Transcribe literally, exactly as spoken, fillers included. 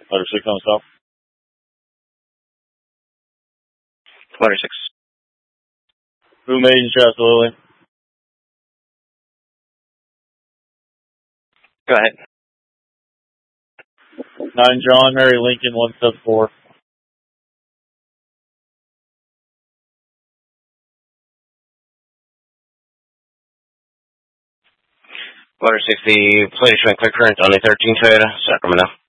Letter six on stop. Letter six. Who made in Shasta Lily? Go ahead. Nine John, Mary Lincoln, one seven four. Letter six, the plate showing clear current on the thirteen Toyota, Sacramento.